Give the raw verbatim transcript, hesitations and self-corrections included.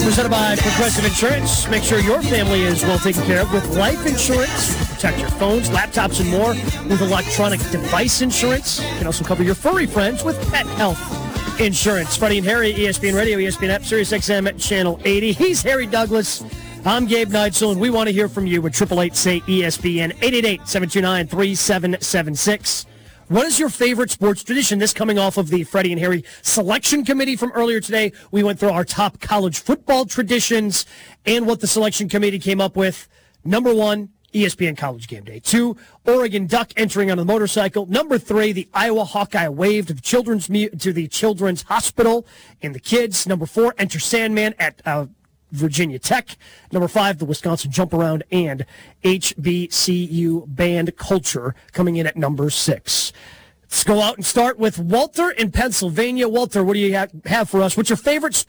Presented by Progressive Insurance. Make sure your family is well taken care of with life insurance. Protect your phones, laptops, and more with electronic device insurance. You can also cover your furry friends with pet health insurance. Freddie and Harry, E S P N Radio, E S P N App, Sirius X M at Channel eighty. He's Harry Douglas. I'm Gabe Neitzel, and we want to hear from you at eight eight eight, say, E S P N, eight eight eight, seven two nine, three seven seven six. What is your favorite sports tradition? This coming off of the Freddie and Harry selection committee from earlier today. We went through our top college football traditions and what the selection committee came up with. Number one, E S P N College Game Day. Two, Oregon Duck entering on a motorcycle. Number three, the Iowa Hawkeye wave to the children's to the Children's Hospital and the kids. Number four, Enter Sandman at uh, Virginia Tech. Number five, the Wisconsin Jump Around, and H B C U Band Culture coming in at number six. Let's go out and start with Walter in Pennsylvania. Walter, what do you have for us? What's your favorite